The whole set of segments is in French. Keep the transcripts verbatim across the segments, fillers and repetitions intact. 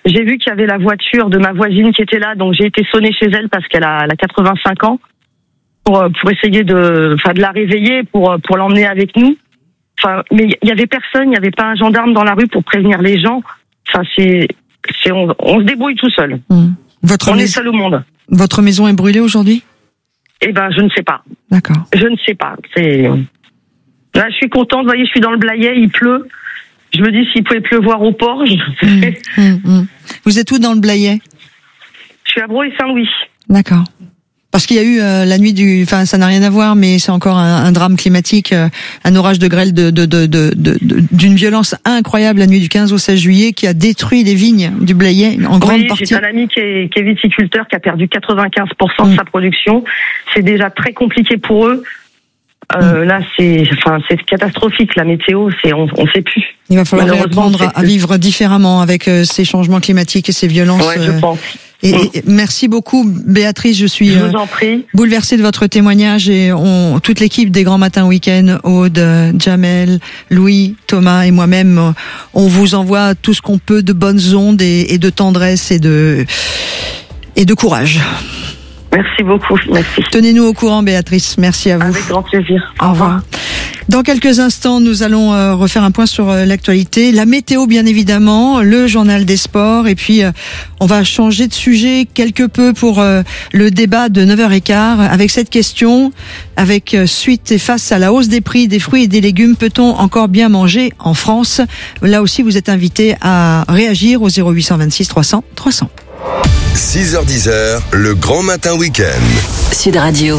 j'ai vu qu'il y avait la voiture de ma voisine qui était là, donc j'ai été sonner chez elle parce qu'elle a, elle a quatre-vingt-cinq ans pour pour essayer de, enfin de la réveiller, pour pour l'emmener avec nous. Enfin, mais il y avait personne, il y avait pas un gendarme dans la rue pour prévenir les gens. Enfin, c'est c'est on, on se débrouille tout seul. Mmh. Votre on mais... est seul au monde. Votre maison est brûlée aujourd'hui ? Eh ben, je ne sais pas. D'accord. Je ne sais pas. C'est là, je suis contente. Vous voyez, je suis dans le Blayais, il pleut. Je me dis s'il pouvait pleuvoir au port. Je... Mmh, mmh, mmh. Vous êtes où dans le Blayais ? Je suis à Brou-et-Saint-Louis. D'accord. Parce qu'il y a eu euh, la nuit du, enfin ça n'a rien à voir, mais c'est encore un, un drame climatique, euh, un orage de grêle de, de, de, de, de, d'une violence incroyable la nuit du quinze au seize juillet qui a détruit les vignes du Blayais en grande oui, partie. J'ai un ami qui est, qui est viticulteur qui a perdu quatre-vingt-quinze pour cent de mmh. sa production. C'est déjà très compliqué pour eux. Euh, mmh. Là, c'est, enfin, c'est catastrophique. La météo, c'est, on, on sait plus. Il va falloir apprendre à vivre différemment avec euh, ces changements climatiques et ces violences. Ouais, je euh, pense. Et, et merci beaucoup, Béatrice. Je suis je vous en prie. bouleversée de votre témoignage et on, toute l'équipe des Grands Matins Week-end, Aude, Jamel, Louis, Thomas et moi-même, on vous envoie tout ce qu'on peut de bonnes ondes et, et de tendresse et de et de courage. Merci beaucoup. Merci. Tenez-nous au courant, Béatrice. Merci à vous. Avec grand plaisir. Au revoir. Dans quelques instants, nous allons euh, refaire un point sur euh, l'actualité, la météo bien évidemment, le journal des sports et puis euh, on va changer de sujet quelque peu pour euh, le débat de neuf heures quinze avec cette question, avec euh, suite et face à la hausse des prix des fruits et des légumes, peut-on encore bien manger en France ? Là aussi, vous êtes invité à réagir au zéro huit cent vingt-six trois cents trois cents. six heures dix, le Grand Matin Week-end. Sud Radio.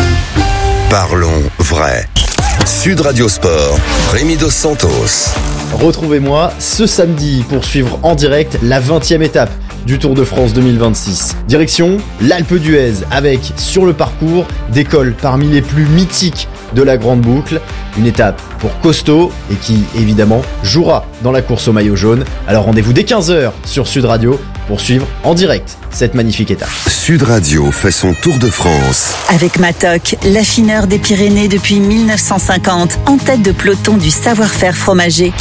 Parlons vrai. Sud Radio Sport, Rémi Dos Santos. Retrouvez-moi ce samedi pour suivre en direct la vingtième étape du Tour de France deux mille vingt-six. Direction l'Alpe d'Huez avec, sur le parcours, des cols parmi les plus mythiques de la Grande Boucle. Une étape pour costaud et qui, évidemment, jouera dans la course au maillot jaune. Alors rendez-vous dès quinze heures sur Sud Radio pour suivre en direct cette magnifique étape. Sud Radio fait son Tour de France. Avec Matok, l'affineur des Pyrénées depuis mille neuf cent cinquante, en tête de peloton du savoir-faire fromager.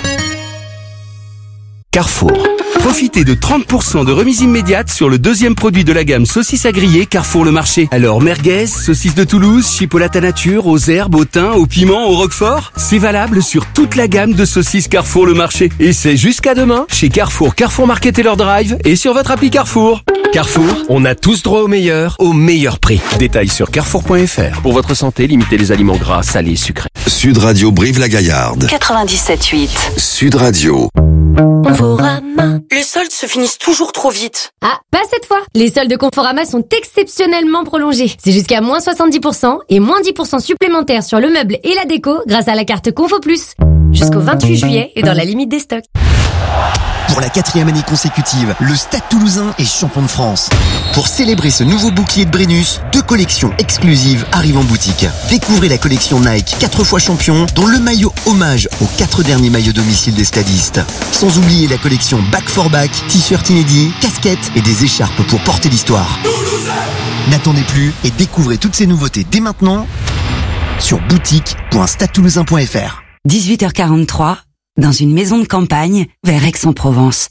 Carrefour. Profitez de trente pour cent de remise immédiate sur le deuxième produit de la gamme saucisses à griller Carrefour Le Marché. Alors merguez, saucisses de Toulouse, chipolata nature, aux herbes, au thym, au piment, au roquefort. C'est valable sur toute la gamme de saucisses Carrefour Le Marché. Et c'est jusqu'à demain chez Carrefour, Carrefour Market et leur drive et sur votre appli Carrefour. Carrefour, on a tous droit au meilleur, au meilleur prix. Détails sur carrefour point f r. Pour votre santé, limitez les aliments gras, salés, sucrés. Sud Radio Brive-la-Gaillarde. quatre-vingt-dix-sept huit. Sud Radio. Conforama. Les soldes se finissent toujours trop vite. Ah, pas cette fois. Les soldes de Conforama sont exceptionnellement prolongés. C'est jusqu'à moins soixante-dix pour cent et moins dix pour cent supplémentaires sur le meuble et la déco grâce à la carte Confo Plus. Jusqu'au vingt-huit juillet et dans la limite des stocks. Pour la quatrième année consécutive, le Stade Toulousain est champion de France. Pour célébrer ce nouveau bouclier de Brennus, deux collections exclusives arrivent en boutique. Découvrez la collection Nike quatre fois champion, dont le maillot hommage aux quatre derniers maillots domicile des stadistes. Sans oublier la collection Back for Back, t-shirts inédits, casquettes et des écharpes pour porter l'histoire. Toulousain. N'attendez plus et découvrez toutes ces nouveautés dès maintenant sur boutique point stade toulousain point f r. dix-huit heures quarante-trois, dans une maison de campagne vers Aix-en-Provence.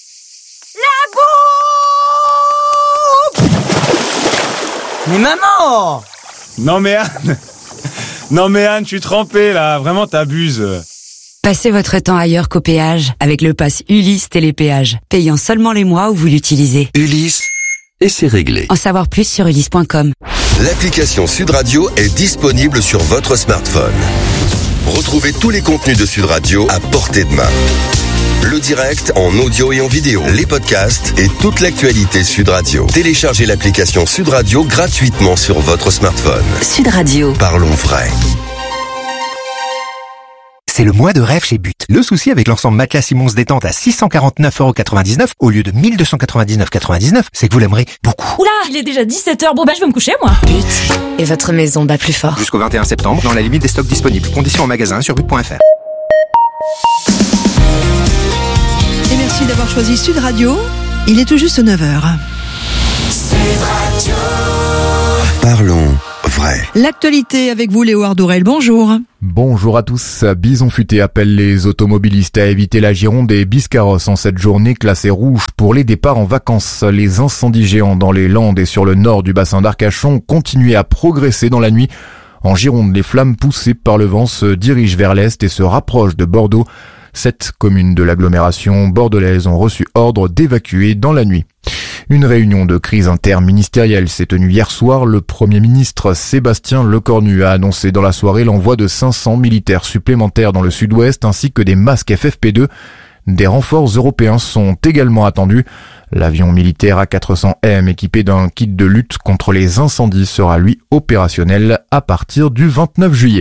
La bouffe! Mais maman! Non mais Anne! Non mais Anne, je suis trempé là, vraiment t'abuses. Passez votre temps ailleurs qu'au péage avec le pass Ulysse Télépéage, payant seulement les mois où vous l'utilisez. Ulysse, et c'est réglé. En savoir plus sur ulysse point com. L'application Sud Radio est disponible sur votre smartphone. Retrouvez tous les contenus de Sud Radio à portée de main. Le direct en audio et en vidéo, les podcasts et toute l'actualité Sud Radio. Téléchargez l'application Sud Radio gratuitement sur votre smartphone. Sud Radio. Parlons vrai. C'est le mois de rêve chez But. Le souci avec l'ensemble matelas Simons détente à six cent quarante-neuf euros quatre-vingt-dix-neuf au lieu de mille deux cent quatre-vingt-dix-neuf euros quatre-vingt-dix-neuf, c'est que vous l'aimerez beaucoup. Oula, il est déjà dix-sept heures. Bon bah je vais me coucher moi. But. Et votre maison bat plus fort. Jusqu'au vingt et un septembre, dans la limite des stocks disponibles. Conditions en magasin sur but point f r. Et merci d'avoir choisi Sud Radio. Il est tout juste neuf heures. Sud Radio. Parlons vrai. L'actualité avec vous, Léo Ardourel, bonjour. Bonjour à tous. Bison Futé appelle les automobilistes à éviter la Gironde et Biscarrosse en cette journée classée rouge pour les départs en vacances. Les incendies géants dans les Landes et sur le nord du bassin d'Arcachon ont continué à progresser dans la nuit. En Gironde, les flammes poussées par le vent se dirigent vers l'est et se rapprochent de Bordeaux. Sept communes de l'agglomération bordelaise ont reçu ordre d'évacuer dans la nuit. Une réunion de crise interministérielle s'est tenue hier soir. Le Premier ministre Sébastien Lecornu a annoncé dans la soirée l'envoi de cinq cents militaires supplémentaires dans le sud-ouest ainsi que des masques F F P deux. Des renforts européens sont également attendus. L'avion militaire A quatre cents M équipé d'un kit de lutte contre les incendies sera lui opérationnel à partir du vingt-neuf juillet.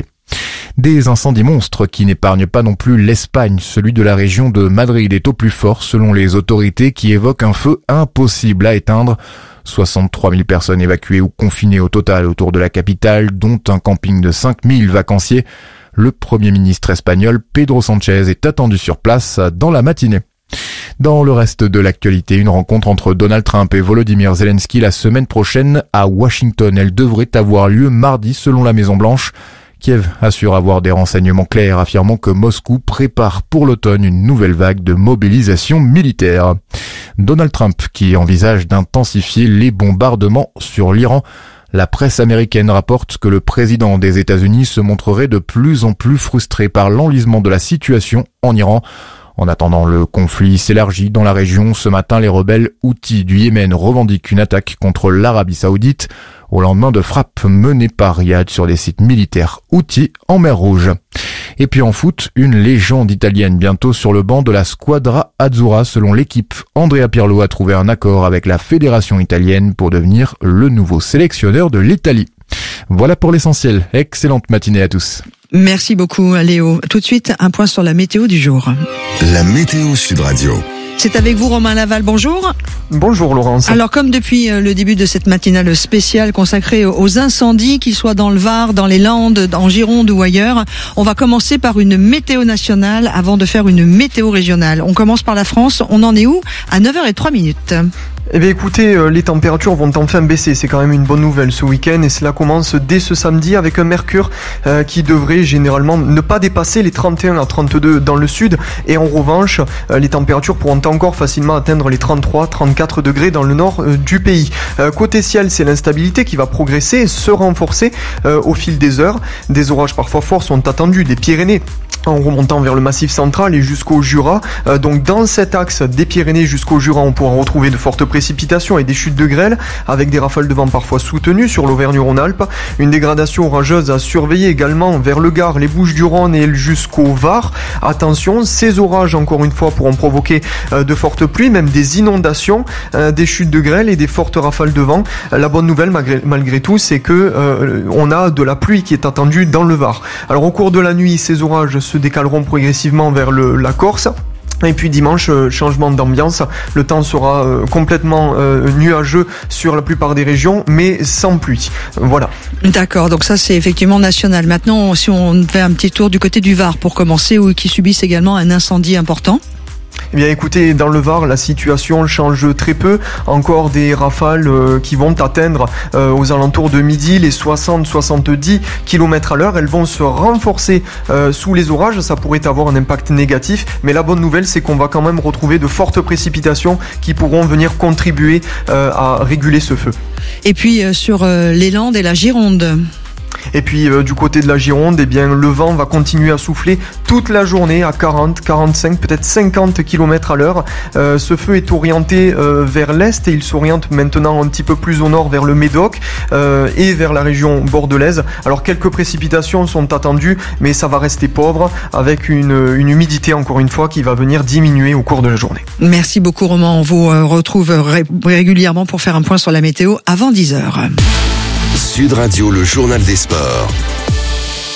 Des incendies monstres qui n'épargnent pas non plus l'Espagne. Celui de la région de Madrid est au plus fort selon les autorités qui évoquent un feu impossible à éteindre. soixante-trois mille personnes évacuées ou confinées au total autour de la capitale, dont un camping de cinq mille vacanciers. Le Premier ministre espagnol Pedro Sánchez est attendu sur place dans la matinée. Dans le reste de l'actualité, une rencontre entre Donald Trump et Volodymyr Zelensky la semaine prochaine à Washington. Elle devrait avoir lieu mardi selon la Maison-Blanche. Kiev assure avoir des renseignements clairs affirmant que Moscou prépare pour l'automne une nouvelle vague de mobilisation militaire. Donald Trump qui envisage d'intensifier les bombardements sur l'Iran. La presse américaine rapporte que le président des États-Unis se montrerait de plus en plus frustré par l'enlisement de la situation en Iran. En attendant, le conflit s'élargit dans la région. Ce matin, les rebelles Houthis du Yémen revendiquent une attaque contre l'Arabie Saoudite au lendemain de frappes menées par Riyad sur des sites militaires Houthis en mer Rouge. Et puis en foot, une légende italienne bientôt sur le banc de la Squadra Azzurra. Selon l'équipe, Andrea Pirlo a trouvé un accord avec la fédération italienne pour devenir le nouveau sélectionneur de l'Italie. Voilà pour l'essentiel. Excellente matinée à tous. Merci beaucoup, Léo. Tout de suite, un point sur la météo du jour. La météo Sud Radio. C'est avec vous, Romain Laval. Bonjour. Bonjour, Laurence. Alors, comme depuis le début de cette matinale spéciale consacrée aux incendies, qu'ils soient dans le Var, dans les Landes, en Gironde ou ailleurs, on va commencer par une météo nationale avant de faire une météo régionale. On commence par la France. On en est où? À neuf heures zéro trois minutes. Eh bien écoutez, euh, les températures vont enfin baisser, c'est quand même une bonne nouvelle ce week-end et cela commence dès ce samedi avec un mercure euh, qui devrait généralement ne pas dépasser les trente et un à trente-deux dans le sud et en revanche euh, les températures pourront encore facilement atteindre les trente-trois à trente-quatre degrés dans le nord euh, du pays. Euh, côté ciel, c'est l'instabilité qui va progresser et se renforcer euh, au fil des heures. Des orages parfois forts sont attendus des Pyrénées en remontant vers le Massif central et jusqu'au Jura. Euh, donc dans cet axe des Pyrénées jusqu'au Jura, on pourra retrouver de fortes précipitations et des chutes de grêle avec des rafales de vent parfois soutenues sur l'Auvergne-Rhône-Alpes. Une dégradation orageuse à surveiller également vers le Gard, les Bouches-du-Rhône et jusqu'au Var. Attention, ces orages encore une fois pourront provoquer euh, de fortes pluies, même des inondations, euh, des chutes de grêle et des fortes rafales de vent. La bonne nouvelle malgré, malgré tout, c'est que euh, on a de la pluie qui est attendue dans le Var. Alors au cours de la nuit, ces orages se décaleront progressivement vers le, la Corse. Et puis dimanche, euh, changement d'ambiance, le temps sera euh, complètement euh, nuageux sur la plupart des régions, mais sans pluie. Voilà. D'accord, donc ça c'est effectivement national. Maintenant, si on fait un petit tour du côté du Var pour commencer, où qui subissent également un incendie important. Eh bien écoutez, dans le Var, la situation change très peu. Encore des rafales euh, qui vont atteindre euh, aux alentours de midi les soixante à soixante-dix kilomètres à l'heure. Elles vont se renforcer euh, sous les orages. Ça pourrait avoir un impact négatif. Mais la bonne nouvelle, c'est qu'on va quand même retrouver de fortes précipitations qui pourront venir contribuer euh, à réguler ce feu. Et puis euh, sur euh, les Landes et la Gironde. Et puis euh, du côté de la Gironde, eh bien, le vent va continuer à souffler toute la journée à quarante, quarante-cinq, peut-être cinquante kilomètres à l'heure. Euh, ce feu est orienté euh, vers l'est et il s'oriente maintenant un petit peu plus au nord vers le Médoc euh, et vers la région bordelaise. Alors quelques précipitations sont attendues, mais ça va rester pauvre avec une, une humidité encore une fois qui va venir diminuer au cours de la journée. Merci beaucoup Romain, on vous euh, retrouve ré- régulièrement pour faire un point sur la météo avant dix heures. Sud Radio, le journal des sports.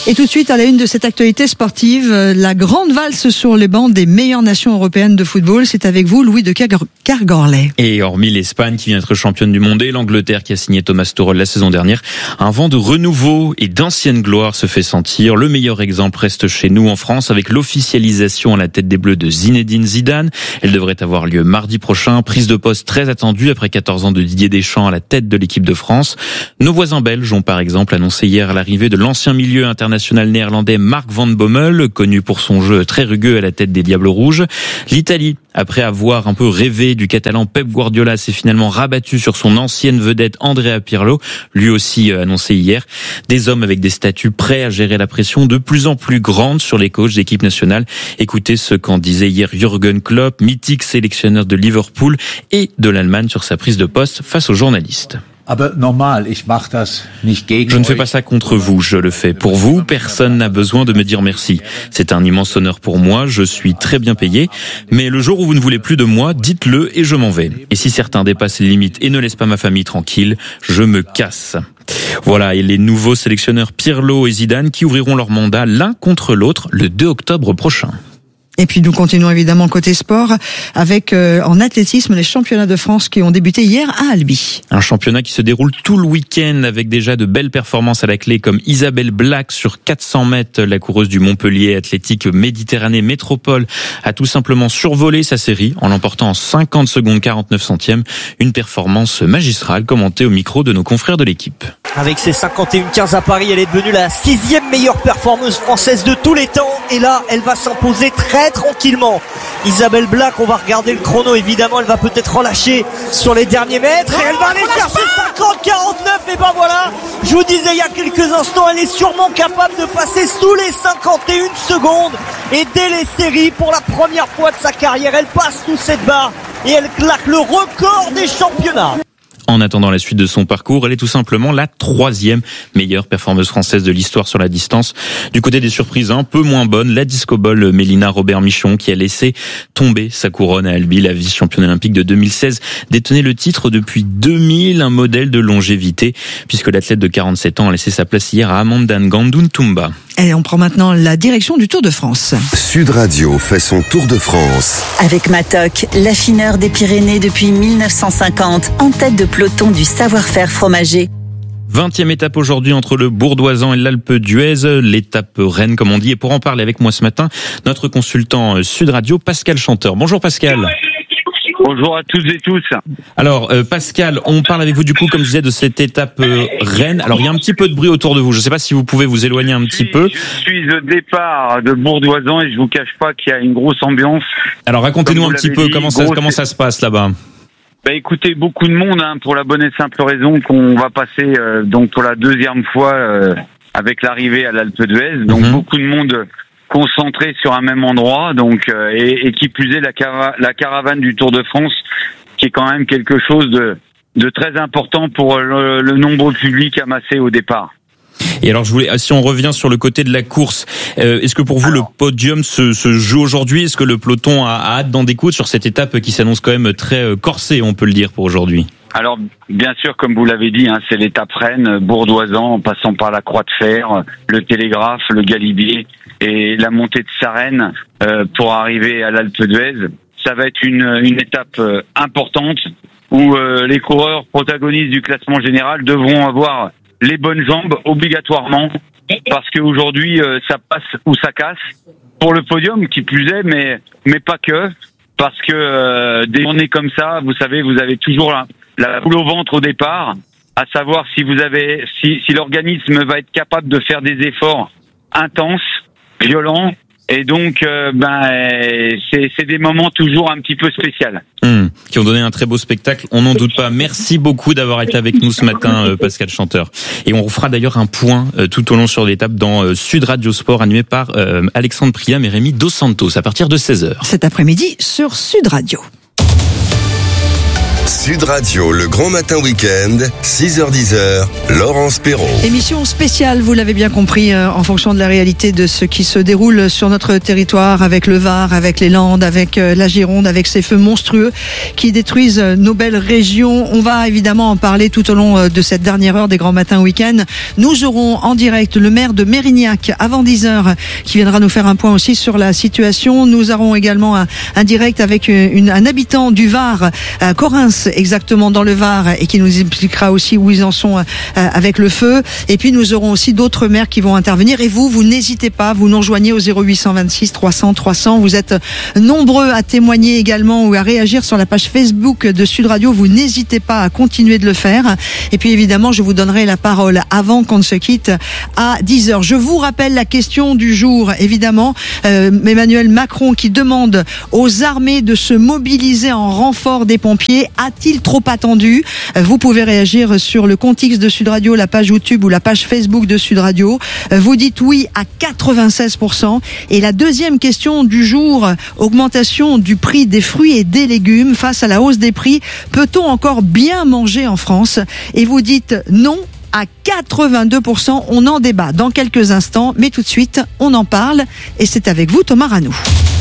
Et tout de suite, à la une de cette actualité sportive, la grande valse sur les bancs des meilleures nations européennes de football. C'est avec vous, Louis de Kergorley. Et hormis l'Espagne qui vient d'être championne du monde et l'Angleterre qui a signé Thomas Tuchel la saison dernière, un vent de renouveau et d'ancienne gloire se fait sentir. Le meilleur exemple reste chez nous en France avec l'officialisation à la tête des Bleus de Zinedine Zidane. Elle devrait avoir lieu mardi prochain. Prise de poste très attendue après quatorze ans de Didier Deschamps à la tête de l'équipe de France. Nos voisins belges ont par exemple annoncé hier l'arrivée de l'ancien milieu international national néerlandais Mark van Bommel, connu pour son jeu très rugueux à la tête des Diables Rouges. L'Italie, après avoir un peu rêvé du catalan Pep Guardiola, s'est finalement rabattu sur son ancienne vedette Andrea Pirlo, lui aussi annoncé hier. Des hommes avec des statuts prêts à gérer la pression de plus en plus grande sur les coachs d'équipe nationale. Écoutez ce qu'en disait hier Jürgen Klopp, mythique sélectionneur de Liverpool et de l'Allemagne, sur sa prise de poste face aux journalistes. Je ne fais pas ça contre vous, je le fais pour vous. Personne n'a besoin de me dire merci. C'est un immense honneur pour moi, je suis très bien payé. Mais le jour où vous ne voulez plus de moi, dites-le et je m'en vais. Et si certains dépassent les limites et ne laissent pas ma famille tranquille, je me casse. Voilà, et les nouveaux sélectionneurs Pirlo et Zidane qui ouvriront leur mandat l'un contre l'autre le deux octobre prochain. Et puis nous continuons évidemment côté sport avec euh, en athlétisme les championnats de France qui ont débuté hier à Albi. Un championnat qui se déroule tout le week-end avec déjà de belles performances à la clé comme Isabelle Black sur quatre cents mètres. La coureuse du Montpellier Athlétique Méditerranée Métropole a tout simplement survolé sa série en l'emportant en cinquante secondes quarante-neuf centièmes. Une performance magistrale commentée au micro de nos confrères de l'équipe. Avec ses cinquante et un quinze à Paris, elle est devenue la sixième meilleure performeuse française de tous les temps. Et là, elle va s'imposer très tranquillement. Isabelle Black, on va regarder le chrono, évidemment, elle va peut-être relâcher sur les derniers mètres. Et elle va aller chercher cinquante quarante-neuf. Et ben voilà, je vous disais il y a quelques instants, elle est sûrement capable de passer sous les cinquante et une secondes. Et dès les séries, pour la première fois de sa carrière, elle passe sous cette barre. Et elle claque le record des championnats. En attendant la suite de son parcours, elle est tout simplement la troisième meilleure performeuse française de l'histoire sur la distance. Du côté des surprises un peu moins bonnes, la disco-ball Mélina Robert-Michon qui a laissé tomber sa couronne à Albi. La vice-championne olympique de deux mille seize détenait le titre depuis deux mille, un modèle de longévité puisque l'athlète de quarante-sept ans a laissé sa place hier à Amanda Ngandou Ntumba. Et on prend maintenant la direction du Tour de France. Sud Radio fait son Tour de France. Avec Matok, l'affineur des Pyrénées depuis mille neuf cent cinquante, en tête de peloton du savoir-faire fromager. vingtième étape aujourd'hui entre le Bourdoisan et l'Alpe d'Huez, l'étape reine comme on dit. Et pour en parler avec moi ce matin, notre consultant Sud Radio, Pascal Chanteur. Bonjour Pascal. Bonjour à toutes et tous. Alors euh, Pascal, on parle avec vous du coup, comme je disais, de cette étape euh, reine. Alors il y a un petit peu de bruit autour de vous. Je ne sais pas si vous pouvez vous éloigner un petit peu. Je suis au départ de Bourdoisan et je vous cache pas qu'il y a une grosse ambiance. Alors racontez-nous un petit peu dit, comment ça grosse... comment ça se passe là-bas. Bah écoutez, beaucoup de monde hein, pour la bonne et simple raison qu'on va passer euh, donc pour la deuxième fois euh, avec l'arrivée à l'Alpe d'Huez. Donc mm-hmm. beaucoup de monde concentré sur un même endroit, donc euh, et, et qui plus est la, cara- la caravane du Tour de France, qui est quand même quelque chose de, de très important pour le, le nombreux public amassé au départ. Et alors, je voulais, si on revient sur le côté de la course, euh, est-ce que pour vous alors, le podium se, se joue aujourd'hui ? Est-ce que le peloton a, a hâte d'en découdre sur cette étape qui s'annonce quand même très corsée, on peut le dire, pour aujourd'hui ? Alors, bien sûr, comme vous l'avez dit, hein, c'est l'étape reine, Bourdoisan, en passant par la Croix de Fer, le Télégraphe, le Galibier et la montée de Sarenne euh, pour arriver à l'Alpe d'Huez. Ça va être une, une étape euh, importante où euh, les coureurs protagonistes du classement général devront avoir les bonnes jambes obligatoirement parce qu'aujourd'hui euh, ça passe ou ça casse pour le podium qui plus est, mais mais pas que, parce que euh, des journées comme ça, vous savez, vous avez toujours la, la boule au ventre au départ, à savoir si vous avez si si l'organisme va être capable de faire des efforts intenses, violents. Et donc, euh, ben, c'est, c'est des moments toujours un petit peu spéciaux. Mmh, qui ont donné un très beau spectacle, on n'en doute pas. Merci beaucoup d'avoir été avec nous ce matin, euh, Pascal Chanteur. Et on fera d'ailleurs un point euh, tout au long sur l'étape dans euh, Sud Radio Sport, animé par euh, Alexandre Priam et Rémi Dos Santos, à partir de seize heures. Cet après-midi sur Sud Radio. Sud Sud Radio, le grand matin week-end, six heures dix, Laurence Perrault. Émission spéciale, vous l'avez bien compris, euh, en fonction de la réalité de ce qui se déroule sur notre territoire, avec le Var, avec les Landes, avec euh, la Gironde, avec ces feux monstrueux qui détruisent euh, nos belles régions. On va évidemment en parler tout au long euh, de cette dernière heure des grands matins week-end. Nous aurons en direct le maire de Mérignac avant dix heures qui viendra nous faire un point aussi sur la situation. Nous aurons également un, un direct avec une, un habitant du Var, à Corrins, exactement dans le Var, et qui nous expliquera aussi où ils en sont euh, avec le feu. Et puis nous aurons aussi d'autres maires qui vont intervenir. Et vous, vous n'hésitez pas, vous nous rejoignez au zéro huit cent vingt-six trois cents trois cents. Vous êtes nombreux à témoigner également ou à réagir sur la page Facebook de Sud Radio. Vous n'hésitez pas à continuer de le faire. Et puis évidemment, je vous donnerai la parole avant qu'on ne se quitte à dix heures. Je vous rappelle la question du jour, évidemment. Euh, Emmanuel Macron qui demande aux armées de se mobiliser en renfort des pompiers. A-t-il trop attendu? Vous pouvez réagir sur le compte X de Sud Radio, la page YouTube ou la page Facebook de Sud Radio. Vous dites oui à quatre-vingt-seize pour cent. Et la deuxième question du jour, augmentation du prix des fruits et des légumes face à la hausse des prix. Peut-on encore bien manger en France? Et vous dites non à quatre-vingt-deux pour cent. On en débat dans quelques instants, mais tout de suite, on en parle. Et c'est avec vous, Thomas Ranou.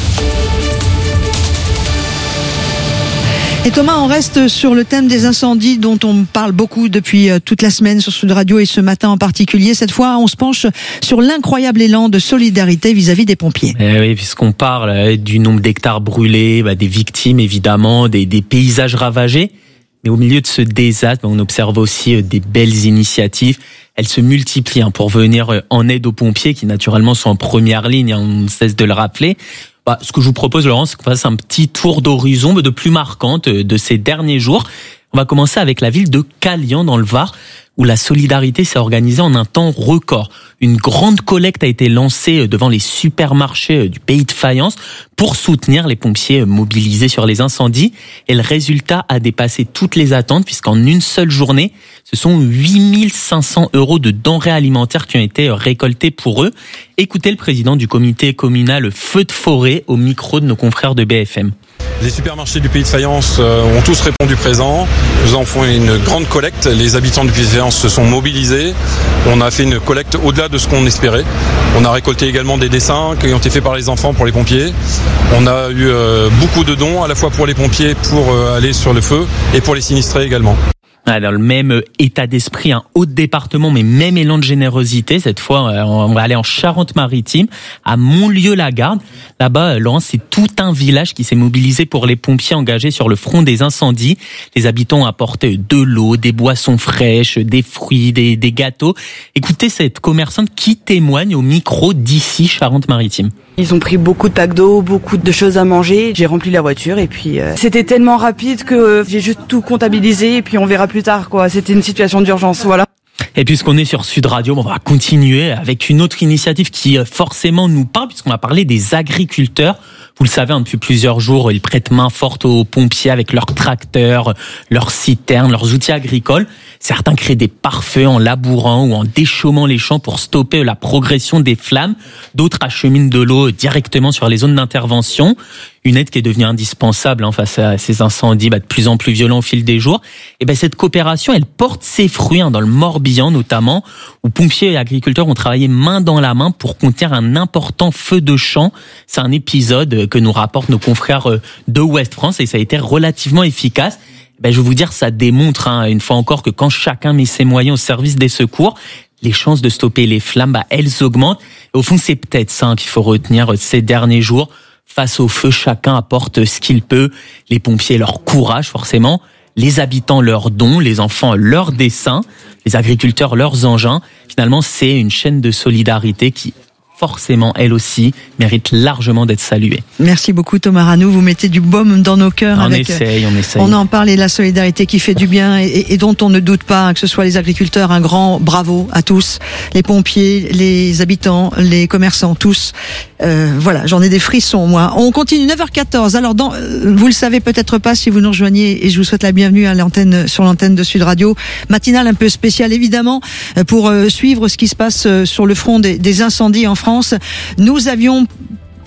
Et Thomas, on reste sur le thème des incendies dont on parle beaucoup depuis toute la semaine sur Sud Radio et ce matin en particulier. Cette fois, on se penche sur l'incroyable élan de solidarité vis-à-vis des pompiers. Eh oui, puisqu'on parle du nombre d'hectares brûlés, bah, des victimes évidemment, des, des paysages ravagés. Mais au milieu de ce désastre, on observe aussi des belles initiatives. Elles se multiplient hein, pour venir en aide aux pompiers qui naturellement sont en première ligne, hein, on ne cesse de le rappeler. Bah, ce que je vous propose, Laurent, c'est qu'on fasse un petit tour d'horizon de plus marquante de ces derniers jours. On va commencer avec la ville de Calian dans le Var, où la solidarité s'est organisée en un temps record. Une grande collecte a été lancée devant les supermarchés du pays de Fayence pour soutenir les pompiers mobilisés sur les incendies. Et le résultat a dépassé toutes les attentes, puisqu'en une seule journée, ce sont huit mille cinq cents euros de denrées alimentaires qui ont été récoltés pour eux. Écoutez le président du comité communal Feux de Forêt au micro de nos confrères de B F M. Les supermarchés du pays de Fayence ont tous répondu présent. Nous en faisons une grande collecte. Les habitants du pays de Fayence se sont mobilisés. On a fait une collecte au-delà de ce qu'on espérait. On a récolté également des dessins qui ont été faits par les enfants pour les pompiers. On a eu beaucoup de dons, à la fois pour les pompiers, pour aller sur le feu, et pour les sinistrés également. Dans le même état d'esprit, un haut département, mais même élan de générosité. Cette fois, on va aller en Charente-Maritime, à Montlieu-la-Garde. Là-bas, Laurent, c'est tout un village qui s'est mobilisé pour les pompiers engagés sur le front des incendies. Les habitants ont apporté de l'eau, des boissons fraîches, des fruits, des, des gâteaux. Écoutez cette commerçante qui témoigne au micro d'ici, Charente-Maritime. Ils ont pris beaucoup de packs d'eau, beaucoup de choses à manger. J'ai rempli la voiture et puis euh, c'était tellement rapide que j'ai juste tout comptabilisé et puis on verra plus tard quoi. C'était une situation d'urgence, voilà. Et puisqu'on est sur Sud Radio, on va continuer avec une autre initiative qui forcément nous parle, puisqu'on va parler des agriculteurs. Vous le savez, depuis plusieurs jours, ils prêtent main forte aux pompiers avec leurs tracteurs, leurs citernes, leurs outils agricoles. Certains créent des pare-feux en labourant ou en déchaumant les champs pour stopper la progression des flammes. D'autres acheminent de l'eau directement sur les zones d'intervention. Une aide qui est devenue indispensable hein, face à ces incendies bah, de plus en plus violents au fil des jours. Et ben cette coopération, elle porte ses fruits hein, dans le Morbihan notamment, où pompiers et agriculteurs ont travaillé main dans la main pour contenir un important feu de champ. C'est un épisode que nous rapportent nos confrères de Ouest France et ça a été relativement efficace. Ben, je vais vous dire, ça démontre hein, une fois encore que quand chacun met ses moyens au service des secours, les chances de stopper les flammes, bah, elles augmentent. Et au fond, c'est peut-être ça hein, qu'il faut retenir ces derniers jours. Face au feu, chacun apporte ce qu'il peut. Les pompiers, leur courage, forcément. Les habitants, leurs dons. Les enfants, leurs dessins. Les agriculteurs, leurs engins. Finalement, c'est une chaîne de solidarité qui, forcément, elle aussi, mérite largement d'être saluée. Merci beaucoup Thomas Ranou, vous mettez du baume dans nos cœurs. On avec, essaye, on essaye. On en parle et la solidarité qui fait du bien et, et dont on ne doute pas, que ce soit les agriculteurs, un grand bravo à tous, les pompiers, les habitants, les commerçants, tous. Euh, voilà, j'en ai des frissons moi. On continue, neuf heures quatorze. Alors, dans, euh, vous le savez peut-être pas si vous nous rejoignez et je vous souhaite la bienvenue à l'antenne, sur l'antenne de Sud Radio. Matinale un peu spéciale évidemment pour euh, suivre ce qui se passe euh, sur le front des, des incendies en France. Nous avions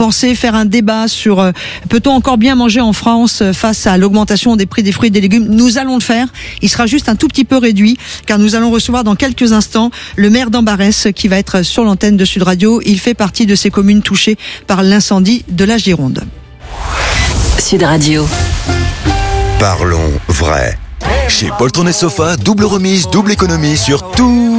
penser faire un débat sur euh, peut-on encore bien manger en France euh, face à l'augmentation des prix des fruits et des légumes. Nous allons le faire. Il sera juste un tout petit peu réduit car nous allons recevoir dans quelques instants le maire d'Ambarès qui va être sur l'antenne de Sud Radio. Il fait partie de ces communes touchées par l'incendie de la Gironde. Sud Radio. Parlons vrai. Chez Poltron et Sofa, double remise, double économie sur tous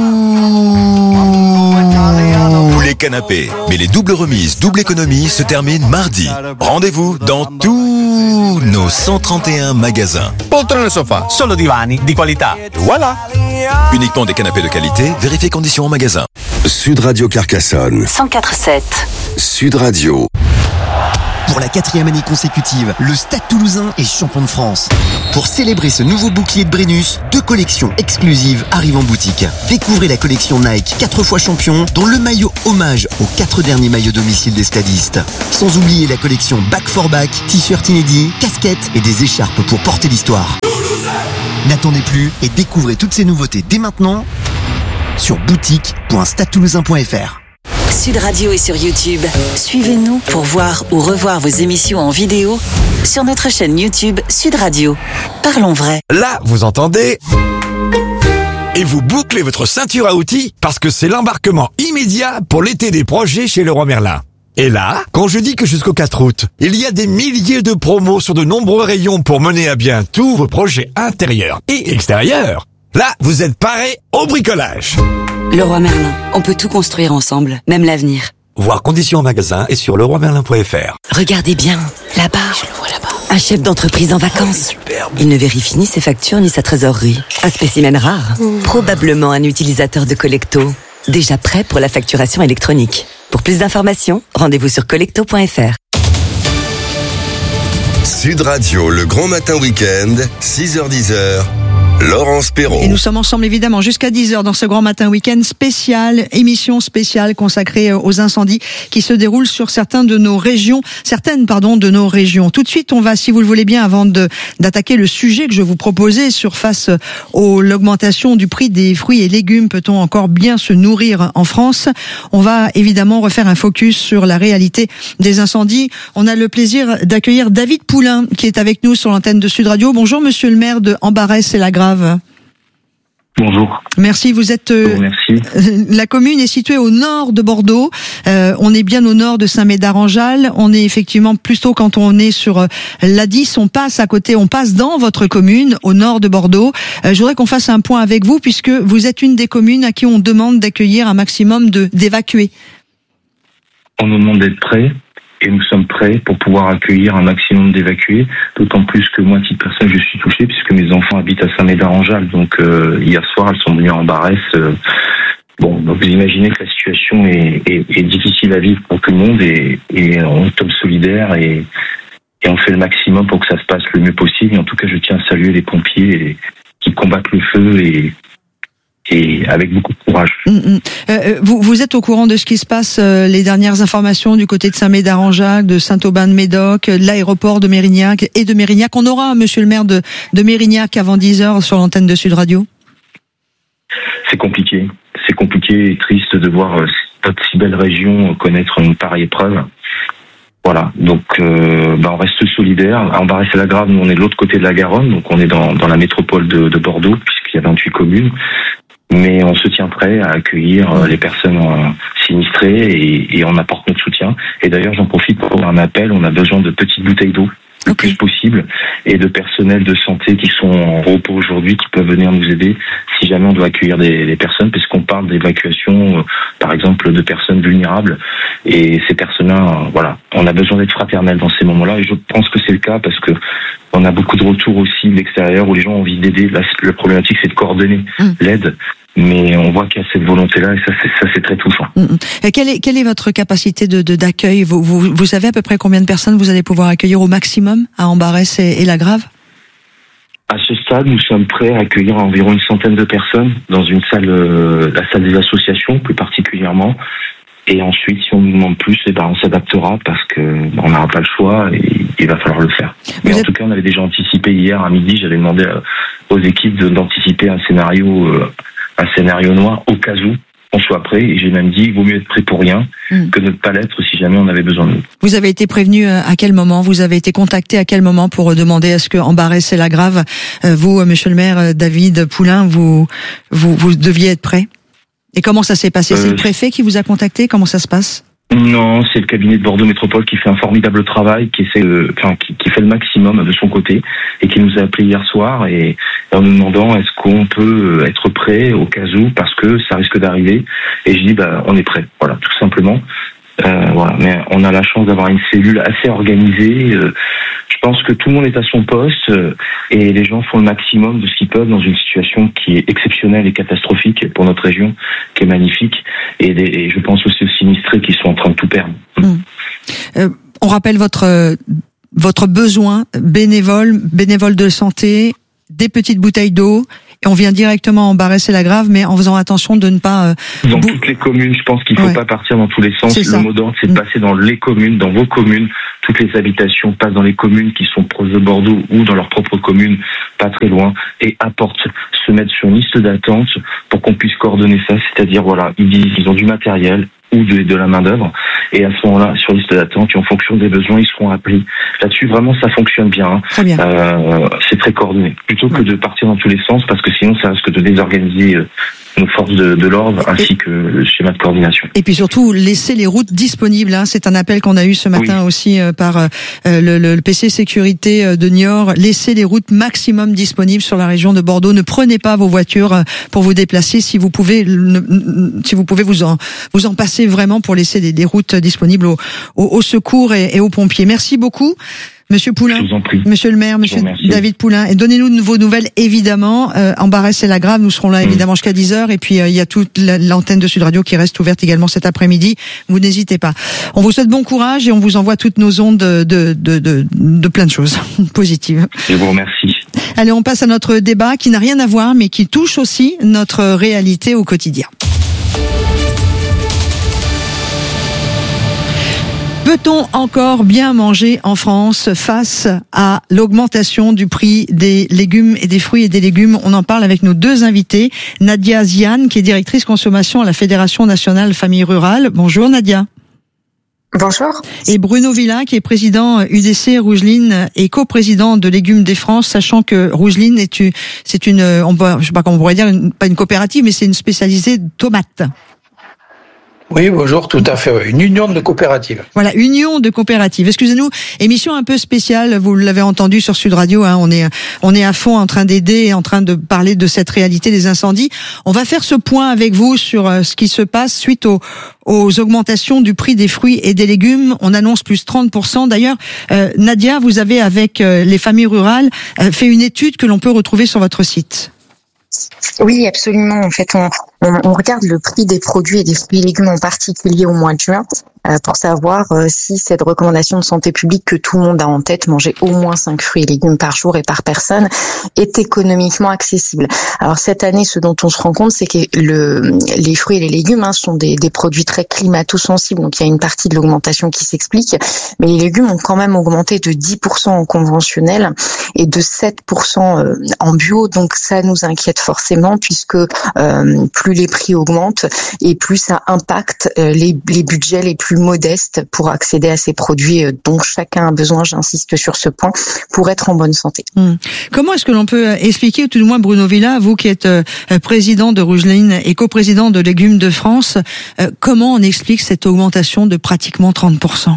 les canapés. Mais les doubles remises, double économie se terminent mardi. Rendez-vous dans tous nos cent trente et un magasins. Poltron et Sofa, solo divani di qualità. Voilà. Uniquement des canapés de qualité, vérifiez conditions en magasin. Sud Radio Carcassonne. cent quatre virgule sept. Sud Radio. Pour la quatrième année consécutive, le Stade Toulousain est champion de France. Pour célébrer ce nouveau bouclier de Brennus, deux collections exclusives arrivent en boutique. Découvrez la collection Nike quatre fois champion, dont le maillot hommage aux quatre derniers maillots domicile des stadistes. Sans oublier la collection Back for Back, t-shirts inédits, casquettes et des écharpes pour porter l'histoire. N'attendez plus et découvrez toutes ces nouveautés dès maintenant sur boutique point stade toulousain point f r. Sud Radio est sur YouTube. Suivez-nous pour voir ou revoir vos émissions en vidéo sur notre chaîne YouTube Sud Radio. Parlons vrai. Là, vous entendez ? Et vous bouclez votre ceinture à outils parce que c'est l'embarquement immédiat pour l'été des projets chez Leroy Merlin. Et là, quand je dis que jusqu'au quatre août, il y a des milliers de promos sur de nombreux rayons pour mener à bien tous vos projets intérieurs et extérieurs, là, vous êtes parés au bricolage. Leroy Merlin, on peut tout construire ensemble, même l'avenir. Voir conditions en magasin et sur leroy merlin point f r. Regardez bien, là-bas. Je le vois là-bas. Un chef d'entreprise en vacances. Superbe. Il ne vérifie ni ses factures ni sa trésorerie. Un spécimen rare. Mmh. Probablement un utilisateur de Collecto. Déjà prêt pour la facturation électronique. Pour plus d'informations, rendez-vous sur collecto point f r. Sud Radio, le grand matin week-end, six heures dix heures. Laurence Perrault. Et nous sommes ensemble évidemment jusqu'à dix heures dans ce grand matin week-end spécial, émission spéciale consacrée aux incendies qui se déroulent sur certains de nos régions, certaines pardon de nos régions. Tout de suite, on va, si vous le voulez bien, avant de d'attaquer le sujet que je vous proposais sur face à l'augmentation du prix des fruits et légumes, peut-on encore bien se nourrir en France? On va évidemment refaire un focus sur la réalité des incendies. On a le plaisir d'accueillir David Poulain qui est avec nous sur l'antenne de Sud Radio. Bonjour Monsieur le maire de Ambarès et la Grave. Bonjour. Merci, vous êtes... Euh, Merci. La commune est située au nord de Bordeaux. Euh, on est bien au nord de Saint-Médard-en-Jalles. On est effectivement plutôt quand on est sur euh, l'A dix, on passe à côté, on passe dans votre commune, au nord de Bordeaux. Euh, je voudrais qu'on fasse un point avec vous puisque vous êtes une des communes à qui on demande d'accueillir un maximum de d'évacués. On nous demande d'être prêts. Et nous sommes prêts pour pouvoir accueillir un maximum d'évacués, d'autant plus que moi, à titre personnel, je suis touché puisque mes enfants habitent à Saint-Médard-en-Jalles. Donc euh, hier soir, elles sont venues en Ambarès. Euh, bon, donc vous imaginez que la situation est, est, est difficile à vivre pour tout le monde et, et on tombe solidaires et, et on fait le maximum pour que ça se passe le mieux possible. Et en tout cas, je tiens à saluer les pompiers et, qui combattent le feu et et avec beaucoup de courage. Mmh, mmh. Euh, vous, vous êtes au courant de ce qui se passe, euh, les dernières informations du côté de Saint-Médard-en-Jalles, de Saint-Aubin-de-Médoc, de l'aéroport de Mérignac et de Mérignac. On aura, monsieur le maire de, de Mérignac, avant dix heures sur l'antenne de Sud Radio. C'est compliqué. C'est compliqué et triste de voir euh, notre si belle région connaître une pareille épreuve. Voilà, donc euh, bah on reste solidaires. À Ambarès et la Grave, nous on est de l'autre côté de la Garonne, donc on est dans, dans la métropole de, de Bordeaux, puisqu'il y a vingt-huit communes. Mais on se tient prêt à accueillir euh, les personnes euh, sinistrées et, et on apporte notre soutien. Et d'ailleurs, j'en profite pour faire un appel. On a besoin de petites bouteilles d'eau le okay. plus possible et de personnel de santé qui sont en repos aujourd'hui qui peuvent venir nous aider si jamais on doit accueillir des, des personnes, parce qu'on parle d'évacuation, euh, par exemple, de personnes vulnérables. Et ces personnes-là, euh, voilà, on a besoin d'être fraternels dans ces moments-là. Et je pense que c'est le cas parce que on a beaucoup de retours aussi de l'extérieur où les gens ont envie d'aider. La, la problématique, c'est de coordonner mmh. l'aide. Mais on voit qu'il y a cette volonté-là et ça, c'est, ça, c'est très touchant. Mmh. Et quelle est, quelle est votre capacité de, de d'accueil? Vous, vous, vous savez à peu près combien de personnes vous allez pouvoir accueillir au maximum à Ambarès et, et la Grave? À ce stade, nous sommes prêts à accueillir environ une centaine de personnes dans une salle, euh, la salle des associations plus particulièrement. Et ensuite, si on nous demande plus, eh ben, on s'adaptera parce que ben, on n'aura pas le choix et il va falloir le faire. Mais vous en êtes... tout cas, on avait déjà anticipé hier à midi. J'avais demandé aux équipes de, d'anticiper un scénario, euh, un scénario noir au cas où, qu'on soit prêt. Et j'ai même dit, il vaut mieux être prêt pour rien mmh. que de ne pas l'être si jamais on avait besoin de nous. Vous avez été prévenu à quel moment? Vous avez été contacté à quel moment pour demander à ce que Ambarès-et-Lagrave, vous, monsieur le maire David Poulain, vous, vous, vous deviez être prêt? Et comment ça s'est passé? euh, C'est le préfet qui vous a contacté? Comment ça se passe? Non, c'est le cabinet de Bordeaux Métropole qui fait un formidable travail, qui essaie, de, enfin, qui, qui fait le maximum de son côté et qui nous a appelé hier soir et en nous demandant est-ce qu'on peut être prêt au cas où parce que ça risque d'arriver. Et je dis bah on est prêt, voilà, tout simplement. Euh, voilà, mais on a la chance d'avoir une cellule assez organisée. Euh, je pense que tout le monde est à son poste euh, et les gens font le maximum de ce qu'ils peuvent dans une situation qui est exceptionnelle et catastrophique pour notre région, qui est magnifique. Et, des, et je pense aussi aux sinistrés qui sont en train de tout perdre. Mmh. Euh, on rappelle votre euh, votre besoin bénévole, bénévole de santé, des petites bouteilles d'eau. Et on vient directement Ambarès-et-Lagrave, mais en faisant attention de ne pas... Euh, dans bou- toutes les communes, je pense qu'il ne faut ouais. pas partir dans tous les sens. C'est le ça. mot d'ordre, c'est de passer dans les communes, dans vos communes. Toutes les habitations passent dans les communes qui sont proches de Bordeaux ou dans leur propre commune, pas très loin, et apportent, se mettre sur une liste d'attente pour qu'on puisse coordonner ça. C'est-à-dire, voilà, ils disent qu'ils ont du matériel ou de, de la main-d'œuvre, et à ce moment-là, sur liste d'attente, et en fonction des besoins, ils seront appelés. Là-dessus, vraiment, ça fonctionne bien. Hein. Très bien. Euh, c'est très coordonné. Plutôt que de partir dans tous les sens, parce que sinon, ça risque de désorganiser euh, nos forces de, de l'ordre, ainsi et, que le schéma de coordination. Et puis surtout, laisser les routes disponibles. Hein. C'est un appel qu'on a eu ce matin oui. aussi euh, par euh, le, le P C Sécurité de Niort. Laissez les routes maximum disponibles sur la région de Bordeaux. Ne prenez pas vos voitures pour vous déplacer. Si vous pouvez, ne, si vous pouvez vous en, vous en passer vraiment pour laisser des, des routes disponibles aux, aux, aux secours et, et aux pompiers. Merci beaucoup. Monsieur Poulain, Monsieur le maire, Monsieur David Poulain, et donnez-nous de vos nouvelles évidemment. Euh, Ambarès-et-Lagrave, nous serons là évidemment mmh. jusqu'à dix heures, et puis il euh, y a toute la, l'antenne de Sud Radio qui reste ouverte également cet après-midi. Vous n'hésitez pas. On vous souhaite bon courage et on vous envoie toutes nos ondes de de de de, de plein de choses positives. Je vous remercie. Allez, on passe à notre débat qui n'a rien à voir, mais qui touche aussi notre réalité au quotidien. Peut-on encore bien manger en France face à l'augmentation du prix des légumes et des fruits et des légumes? On en parle avec nos deux invités. Nadia Ziane, qui est directrice consommation à la Fédération nationale famille rurale. Bonjour Nadia. Bonjour. Et Bruno Villa, qui est président U D C Rougeline et coprésident de Légumes des France, sachant que Rougeline est une, c'est une, on peut, je sais pas comment on pourrait dire, une, pas une coopérative, mais c'est une spécialisée de tomates. Oui, bonjour, tout à fait. Une union de coopératives. Voilà, union de coopératives. Excusez-nous, émission un peu spéciale. Vous l'avez entendu sur Sud Radio. Hein, on est, on est à fond en train d'aider et en train de parler de cette réalité des incendies. On va faire ce point avec vous sur ce qui se passe suite aux, aux augmentations du prix des fruits et des légumes. On annonce plus trente pour cent. D'ailleurs, euh, Nadia, vous avez avec euh, les familles rurales euh, fait une étude que l'on peut retrouver sur votre site. Oui, absolument. En fait, on, on, on regarde le prix des produits et des fruits et légumes en particulier au mois de juin euh, pour savoir euh, si cette recommandation de santé publique que tout le monde a en tête, manger au moins cinq fruits et légumes par jour et par personne, est économiquement accessible. Alors cette année, ce dont on se rend compte, c'est que le, les fruits et les légumes hein, sont des, des produits très climato-sensibles, donc il y a une partie de l'augmentation qui s'explique, mais les légumes ont quand même augmenté de dix pour cent en conventionnel et de sept pour cent en bio, donc ça nous inquiète forcément puisque euh, plus les prix augmentent et plus ça impacte euh, les, les budgets les plus modestes pour accéder à ces produits euh, dont chacun a besoin, j'insiste sur ce point, pour être en bonne santé. Hum. Comment est-ce que l'on peut expliquer, ou tout du moins Bruno Villa, vous qui êtes euh, président de Rougeline et coprésident de Légumes de France, euh, comment on explique cette augmentation de pratiquement trente pour cent ?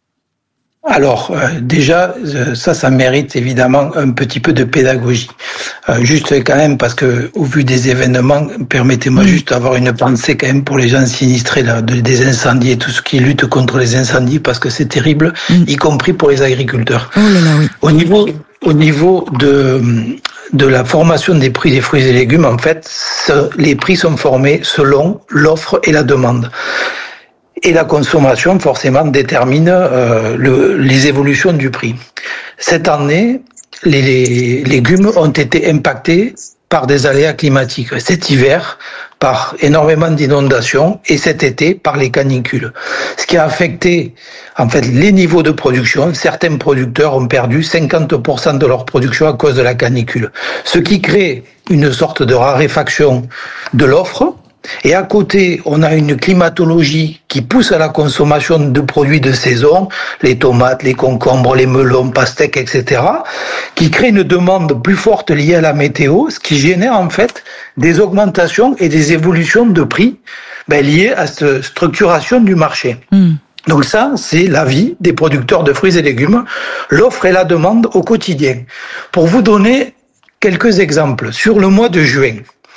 Alors, euh, déjà, euh, ça, ça mérite évidemment un petit peu de pédagogie. Euh, juste quand même, parce que au vu des événements, permettez-moi mmh. juste d'avoir une pensée quand même pour les gens sinistrés là, de, des incendies et tout ce qui lutte contre les incendies, parce que c'est terrible, mmh. y compris pour les agriculteurs. Oh là là, oui. Au niveau, au niveau de de la formation des prix des fruits et légumes, en fait, les prix sont formés selon l'offre et la demande. Et la consommation, forcément, détermine euh, le, les évolutions du prix. Cette année, les, les légumes ont été impactés par des aléas climatiques. Cet hiver, par énormément d'inondations, et cet été, par les canicules. Ce qui a affecté, en fait, les niveaux de production. Certains producteurs ont perdu cinquante pour cent de leur production à cause de la canicule. Ce qui crée une sorte de raréfaction de l'offre, Et à côté, on a une climatologie qui pousse à la consommation de produits de saison, les tomates, les concombres, les melons, pastèques, et cetera, qui crée une demande plus forte liée à la météo, ce qui génère en fait des augmentations et des évolutions de prix ben, liées à cette structuration du marché. Mmh. Donc ça, c'est l'avis des producteurs de fruits et légumes, l'offre et la demande au quotidien. Pour vous donner quelques exemples, sur le mois de juin,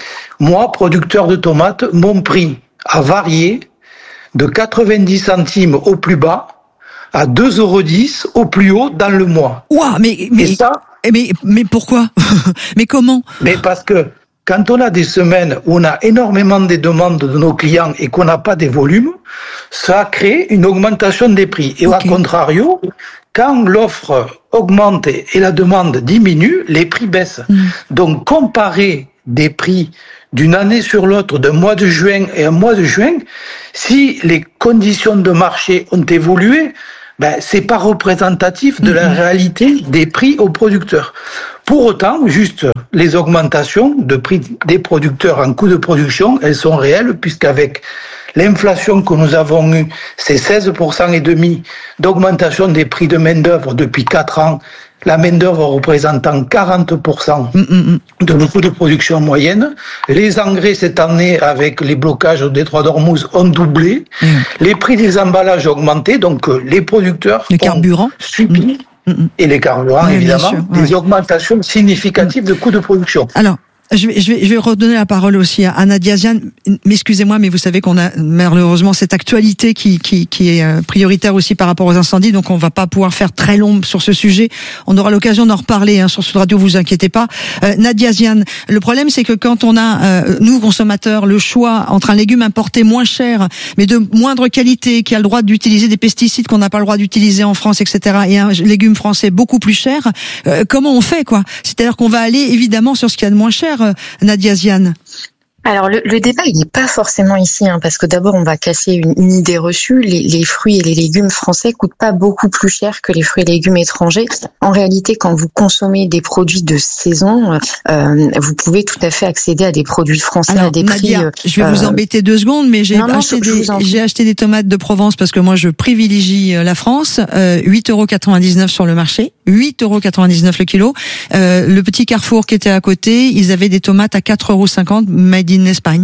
moi, producteur de tomates, mon prix a varié de quatre-vingt-dix centimes au plus bas à deux euros dix au plus haut dans le mois. Ouah, mais, mais, et ça, mais, mais pourquoi? Mais comment? Mais parce que quand on a des semaines où on a énormément de demandes de nos clients et qu'on n'a pas des volumes, ça crée une augmentation des prix. Et okay. Au contrario, quand l'offre augmente et la demande diminue, les prix baissent. Mmh. Donc, comparer des prix d'une année sur l'autre, d'un mois de juin et un mois de juin, si les conditions de marché ont évolué, ben, c'est pas représentatif de la réalité des prix aux producteurs. Pour autant, juste les augmentations de prix des producteurs en coût de production, elles sont réelles puisqu'avec l'inflation que nous avons eue, c'est seize pour cent et demi d'augmentation des prix de main-d'œuvre depuis quatre ans, la main-d'œuvre représentant quarante pour cent de nos coûts de production moyenne. Les engrais cette année, avec les blocages au détroit d'Ormuz, ont doublé. Mmh. Les prix des emballages ont augmenté, donc les producteurs le carburant. ont subi, mmh. et les carburants oui, évidemment, sûr, des ouais. augmentations significatives mmh. de coûts de production. Alors, Je vais, je vais, je vais redonner la parole aussi à Nadia Zian. Mais excusez-moi, mais vous savez qu'on a malheureusement cette actualité qui, qui, qui est prioritaire aussi par rapport aux incendies. Donc on va pas pouvoir faire très long sur ce sujet. On aura l'occasion d'en reparler hein, sur Sud Radio. Vous inquiétez pas. Euh, Nadia Zian, le problème c'est que quand on a euh, nous consommateurs le choix entre un légume importé moins cher mais de moindre qualité, qui a le droit d'utiliser des pesticides qu'on n'a pas le droit d'utiliser en France, et cetera, et un légume français beaucoup plus cher, euh, comment on fait quoi? C'est-à-dire qu'on va aller évidemment sur ce qu'il y a de moins cher. Nadia Zian. Alors le, le débat il n'est pas forcément ici hein, parce que d'abord on va casser une, une idée reçue. Les, les fruits et les légumes français coûtent pas beaucoup plus cher que les fruits et légumes étrangers. En réalité, quand vous consommez des produits de saison, euh, vous pouvez tout à fait accéder à des produits français Alors, à des Nadia, prix. Euh, je vais vous embêter deux secondes, mais j'ai non, non, acheté je, des je j'ai acheté des tomates de Provence parce que moi je privilégie la France. Euh, huit euros quatre-vingt-dix-neuf sur le marché, huit euros quatre-vingt-dix-neuf le kilo. Euh, le petit Carrefour qui était à côté, ils avaient des tomates à quatre euros cinquante made in Espagne.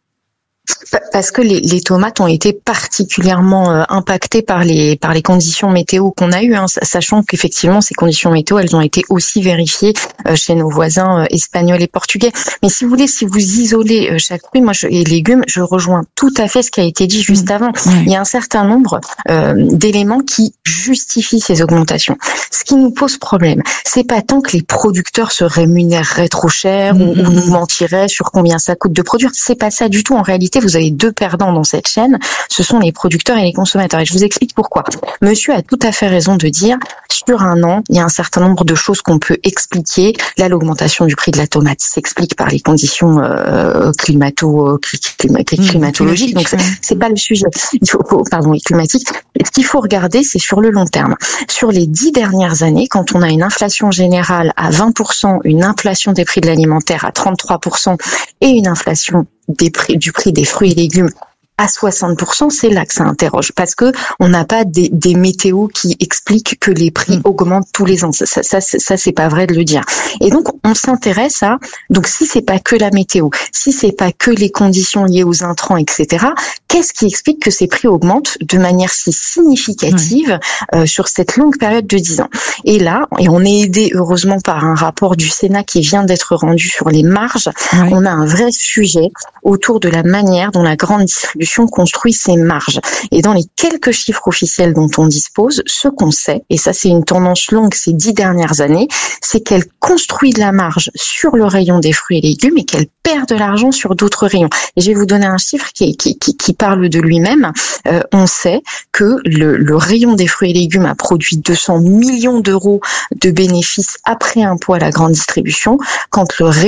Parce que les, les tomates ont été particulièrement euh, impactées par les par les conditions météo qu'on a eues, hein, sachant qu'effectivement ces conditions météo elles ont été aussi vérifiées euh, chez nos voisins euh, espagnols et portugais. Mais si vous voulez, si vous isolez euh, chaque fruit, moi je, et légumes, je rejoins tout à fait ce qui a été dit juste avant. Ouais. Il y a un certain nombre euh, d'éléments qui justifient ces augmentations. Ce qui nous pose problème, c'est pas tant que les producteurs se rémunéreraient trop cher mmh. ou, ou nous mentiraient sur combien ça coûte de produire. C'est pas ça du tout en réalité. Vous avez deux perdants dans cette chaîne, ce sont les producteurs et les consommateurs. Et je vous explique pourquoi. Monsieur a tout à fait raison de dire, sur un an, il y a un certain nombre de choses qu'on peut expliquer. Là, l'augmentation du prix de la tomate s'explique par les conditions euh, climato, clima, climatologiques. Donc, c'est, c'est pas le sujet. Il faut, pardon, climatique. Ce qu'il faut regarder, c'est sur le long terme. Sur les dix dernières années, quand on a une inflation générale à vingt pour cent, une inflation des prix de l'alimentaire à trente-trois pour cent et une inflation des prix, du prix des fruits et légumes à soixante pour cent, c'est là que ça interroge, parce que on n'a pas des, des météos qui expliquent que les prix augmentent tous les ans. Ça, ça, ça, ça c'est pas vrai de le dire. Et donc, on s'intéresse à, donc si c'est pas que la météo, si c'est pas que les conditions liées aux intrants, et cetera, qu'est-ce qui explique que ces prix augmentent de manière si significative ouais. euh, sur cette longue période de dix ans? Et là, et on est aidé heureusement par un rapport du Sénat qui vient d'être rendu sur les marges, ouais. on a un vrai sujet autour de la manière dont la grande distribution construit ses marges. Et dans les quelques chiffres officiels dont on dispose, ce qu'on sait, et ça c'est une tendance longue ces dix dernières années, c'est qu'elle construit de la marge sur le rayon des fruits et légumes et qu'elle perd de l'argent sur d'autres rayons. Et je vais vous donner un chiffre qui, qui, qui, qui parle de lui-même. Euh, on sait que le, le rayon des fruits et légumes a produit deux cents millions d'euros de bénéfices après impôt à la grande distribution, quand le rayon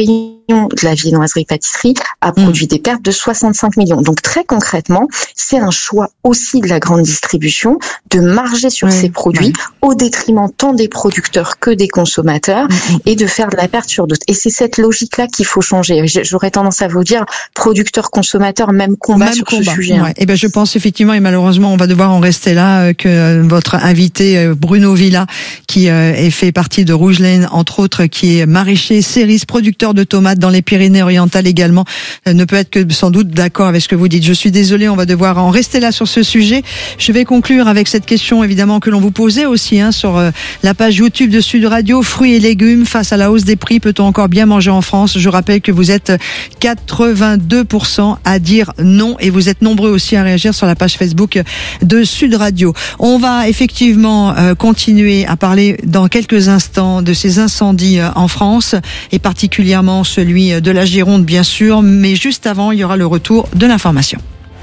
de la viennoiserie-pâtisserie a produit mmh. des pertes de soixante-cinq millions. Donc très concrètement, c'est un choix aussi de la grande distribution de marger sur oui, ces produits oui. au détriment tant des producteurs que des consommateurs mmh. et de faire de la perte sur d'autres. Et c'est cette logique-là qu'il faut changer. J'aurais tendance à vous dire producteurs, consommateurs, même combat même sur combat. ce sujet. Ouais. Et ben je pense effectivement, et malheureusement on va devoir en rester là, que votre invité Bruno Villa, qui est fait partie de Rouge Lane, entre autres, qui est maraîcher, cériste, producteur de tomates dans les Pyrénées-Orientales également, ne peut être que sans doute d'accord avec ce que vous dites. Je suis désolée, on va devoir en rester là sur ce sujet. Je vais conclure avec cette question évidemment que l'on vous posait aussi hein, sur euh, la page YouTube de Sud Radio. Fruits et légumes, face à la hausse des prix, peut-on encore bien manger en France? Je rappelle que vous êtes quatre-vingt-deux pour cent à dire non et vous êtes nombreux aussi à réagir sur la page Facebook de Sud Radio. On va effectivement euh, continuer à parler dans quelques instants de ces incendies euh, en France et particulièrement celui de la Gironde bien sûr, mais juste avant il y aura le retour de l'information.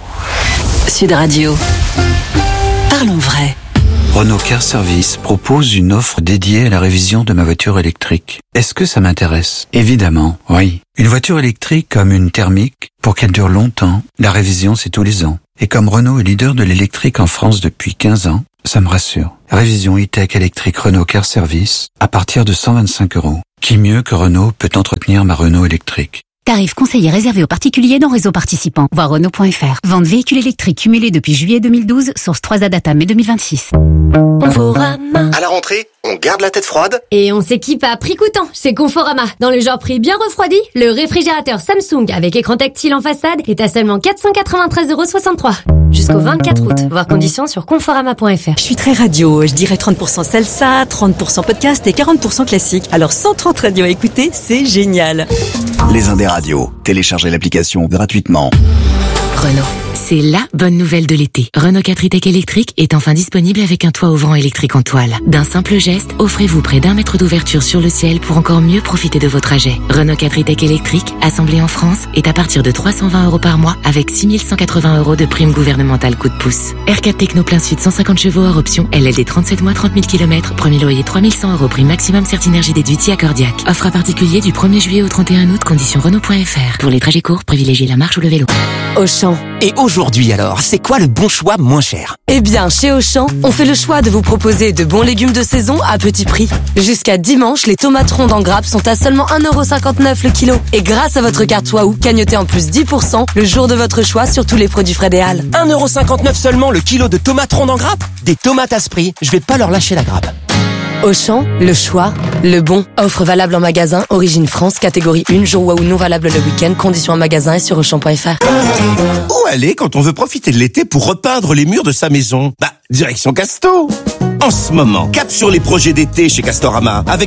Sud Radio. Parlons vrai. Renault Car Service propose une offre dédiée à la révision de ma voiture électrique. Est-ce que ça m'intéresse? Évidemment, oui. Une voiture électrique comme une thermique, pour qu'elle dure longtemps, la révision c'est tous les ans. Et comme Renault est leader de l'électrique en France depuis quinze ans, ça me rassure. Révision e-tech électrique Renault Car Service à partir de cent vingt-cinq euros. Qui mieux que Renault peut entretenir ma Renault électrique? Tarif conseillé réservé aux particuliers dans réseau participant. Voir Renault point F R. Vente véhicules électriques cumulés depuis juillet deux mille douze, source trois A Data mai deux mille vingt-six. Conforama. À la rentrée, on garde la tête froide et on s'équipe à prix coûtant chez Conforama. Dans le genre prix bien refroidi, le réfrigérateur Samsung avec écran tactile en façade est à seulement quatre cent quatre-vingt-treize euros soixante-trois. Jusqu'au vingt-quatre août. Voir conditions sur conforama point F R. Je suis très radio, je dirais trente pour cent salsa, trente pour cent podcast et quarante pour cent classique. Alors cent trente radios à écouter, c'est génial. Les Indes radios. Téléchargez l'application gratuitement. Renault. C'est la bonne nouvelle de l'été. Renault quatre e-tech électrique est enfin disponible avec un toit ouvrant électrique en toile. D'un simple geste, offrez-vous près d'un mètre d'ouverture sur le ciel pour encore mieux profiter de vos trajets. Renault quatre e-tech électrique, assemblé en France, est à partir de trois cent vingt euros par mois avec six mille cent quatre-vingts euros de prime gouvernementale coup de pouce. R quatre Techno plein sud cent cinquante chevaux hors option, L L D trente-sept mois trente mille kilomètres, premier loyer trois mille cent euros, prime maximum Certinergie déduite si accordiaque. Offre à particulier du premier juillet au trente et un août, conditions Renault point F R. Pour les trajets courts, privilégiez la marche ou le vélo. Auchan. Et aujourd'hui alors, c'est quoi le bon choix moins cher? Eh bien, chez Auchan, on fait le choix de vous proposer de bons légumes de saison à petit prix. Jusqu'à dimanche, les tomates rondes en grappe sont à seulement un euro cinquante-neuf le kilo. Et grâce à votre carte Waouh, cagnotez en plus dix pour cent le jour de votre choix sur tous les produits frais des Halles. un euro cinquante-neuf seulement le kilo de tomates rondes en grappe? Des tomates à ce prix, je vais pas leur lâcher la grappe. Auchan, le choix, le bon. Offre valable en magasin, origine France, catégorie un, jour Waouh non valable le week-end, conditions en magasin et sur auchan point F R. Où aller quand on veut profiter de l'été pour repeindre les murs de sa maison? Bah, direction Casto. En ce moment, cap sur les projets d'été chez Castorama, avec